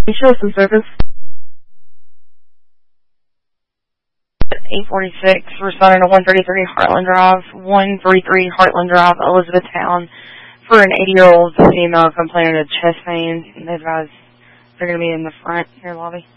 Show some service. 846, responding to 133 Heartland Drive, 133 Heartland Drive, Elizabethtown, for an 80-year-old female complaining of chest pain. They advise they're going to be in the front here lobby.